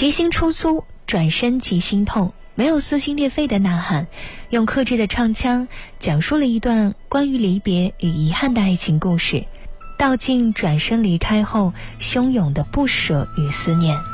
即兴出租，转身即心痛，没有撕心裂肺的呐喊，用克制的唱腔讲述了一段关于离别与遗憾的爱情故事，道尽转身离开后汹涌的不舍与思念。